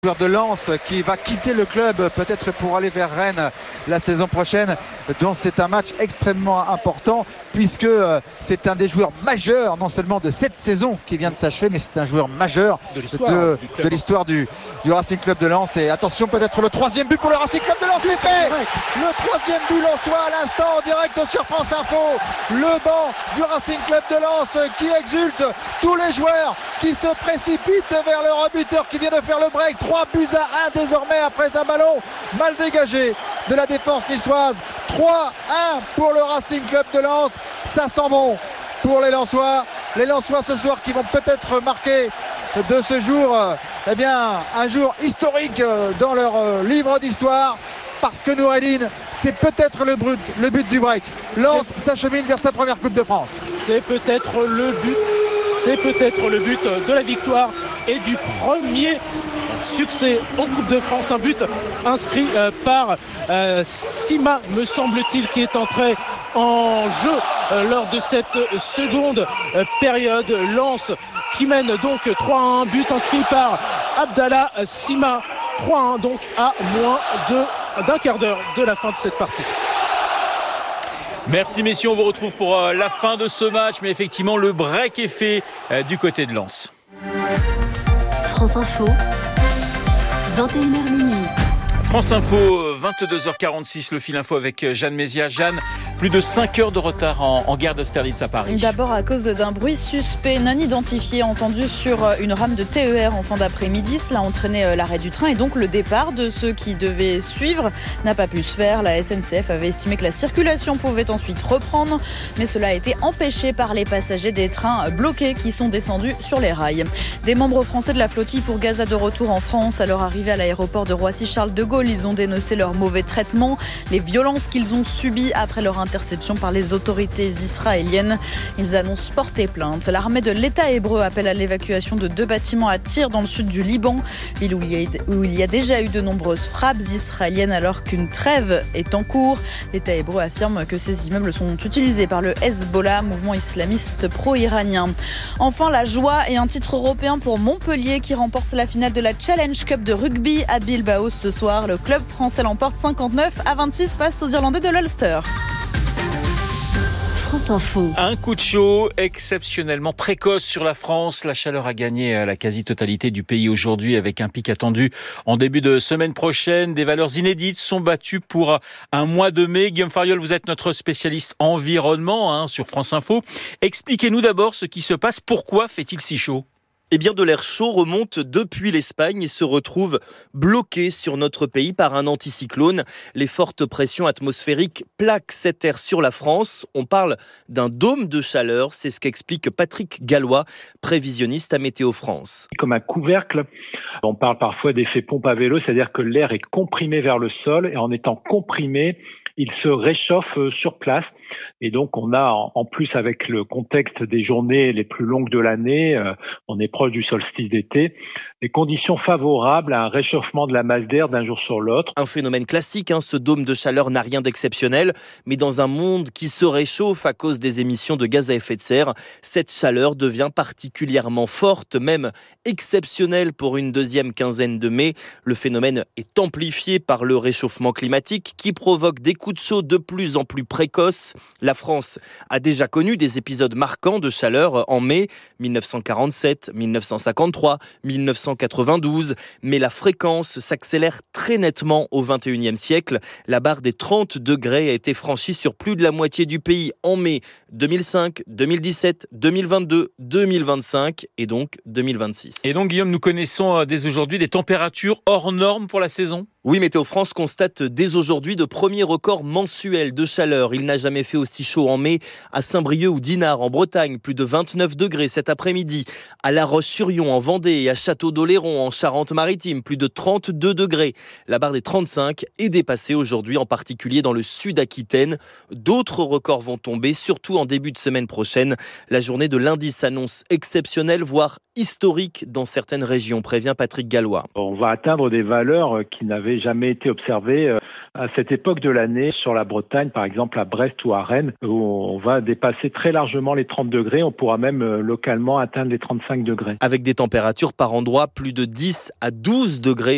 Joueur de Lens qui va quitter le club peut-être pour aller vers Rennes la saison prochaine, donc c'est un match extrêmement important puisque c'est un des joueurs majeurs non seulement de cette saison qui vient de s'achever, mais c'est un joueur majeur de l'histoire du Racing Club de Lens. Et attention, peut-être le troisième but pour le Racing Club de Lens, c'est fait. Le troisième but lensois à l'instant en direct sur France Info. Le banc du Racing Club de Lens qui exulte, tous les joueurs qui se précipitent vers le rebuteur qui vient de faire le break. 3-1 désormais après un ballon mal dégagé de la défense niçoise. 3-1 pour le Racing Club de Lens. Ça sent bon pour les Lensois. Les Lensois ce soir qui vont peut-être marquer de ce jour un jour historique dans leur livre d'histoire. Parce que Noureddine, c'est peut-être le but du break. Lens s'achemine vers sa première Coupe de France. C'est peut-être le but. C'est peut-être le but de la victoire et du premier succès en Coupe de France. Un but inscrit par Sima, me semble-t-il, qui est entré en jeu lors de cette seconde période. Lens qui mène donc 3-1, but inscrit par Abdallah Sima. 3-1 donc à moins d'un quart d'heure de la fin de cette partie. Merci messieurs, on vous retrouve pour la fin de ce match, mais effectivement le break est fait du côté de Lens. France Info, 21h minuit. France Info, 22h46, le fil info avec Jeanne Mézia. Jeanne, plus de 5 heures de retard en gare d'Austerlitz à Paris. D'abord à cause d'un bruit suspect non identifié entendu sur une rame de TER en fin d'après-midi. Cela a entraîné l'arrêt du train et donc le départ de ceux qui devaient suivre n'a pas pu se faire. La SNCF avait estimé que la circulation pouvait ensuite reprendre, mais cela a été empêché par les passagers des trains bloqués qui sont descendus sur les rails. Des membres français de la flottille pour Gaza de retour en France. À leur arrivée à l'aéroport de Roissy-Charles de Gaulle, ils ont dénoncé leur mauvais traitement, les violences qu'ils ont subies après leur interception par les autorités israéliennes. Ils annoncent porter plainte. L'armée de l'État hébreu appelle à l'évacuation de 2 bâtiments à Tyr dans le sud du Liban, ville où il y a déjà eu de nombreuses frappes israéliennes alors qu'une trêve est en cours. L'État hébreu affirme que ces immeubles sont utilisés par le Hezbollah, mouvement islamiste pro-iranien. Enfin, la joie et un titre européen pour Montpellier qui remporte la finale de la Challenge Cup de rugby à Bilbao ce soir. Le club français l'emporte 59-26 face aux Irlandais de l'Ulster. France Info. Un coup de chaud exceptionnellement précoce sur la France. La chaleur a gagné la quasi-totalité du pays aujourd'hui avec un pic attendu en début de semaine prochaine. Des valeurs inédites sont battues pour un mois de mai. Guillaume Fariol, vous êtes notre spécialiste environnement sur France Info. Expliquez-nous d'abord ce qui se passe. Pourquoi fait-il si chaud ? Eh bien, de l'air chaud remonte depuis l'Espagne et se retrouve bloqué sur notre pays par un anticyclone. Les fortes pressions atmosphériques plaquent cet air sur la France. On parle d'un dôme de chaleur, c'est ce qu'explique Patrick Gallois, prévisionniste à Météo France. Comme un couvercle, on parle parfois d'effet pompe à vélo, c'est-à-dire que l'air est comprimé vers le sol et en étant comprimé, il se réchauffe sur place. Et donc, on a, en plus, avec le contexte des journées les plus longues de l'année, on est proche du solstice d'été, des conditions favorables à un réchauffement de la masse d'air d'un jour sur l'autre. Un phénomène classique, ce dôme de chaleur n'a rien d'exceptionnel, mais dans un monde qui se réchauffe à cause des émissions de gaz à effet de serre, cette chaleur devient particulièrement forte, même exceptionnelle pour une deuxième quinzaine de mai. Le phénomène est amplifié par le réchauffement climatique qui provoque des coups de chaud de plus en plus précoces. La France a déjà connu des épisodes marquants de chaleur en mai 1947, 1953, 1992, mais la fréquence s'accélère très nettement au XXIe siècle. La barre des 30 degrés a été franchie sur plus de la moitié du pays en mai 2005, 2017, 2022, 2025 et donc 2026. Et donc Guillaume, nous connaissons dès aujourd'hui des températures hors normes pour la saison ? Oui, Météo France constate dès aujourd'hui de premiers records mensuels de chaleur. Il n'a jamais fait aussi chaud en mai à Saint-Brieuc ou Dinard en Bretagne, plus de 29 degrés cet après-midi. À La Roche-sur-Yon en Vendée et à Château-d'Oléron en Charente-Maritime, plus de 32 degrés. La barre des 35 est dépassée aujourd'hui, en particulier dans le sud Aquitaine. D'autres records vont tomber, surtout en début de semaine prochaine. La journée de lundi s'annonce exceptionnelle, voire historique dans certaines régions, prévient Patrick Gallois. On va atteindre des valeurs qui n'avaient jamais été observées à cette époque de l'année sur la Bretagne, par exemple à Brest ou à Rennes, où on va dépasser très largement les 30 degrés. On pourra même localement atteindre les 35 degrés. Avec des températures par endroits plus de 10 à 12 degrés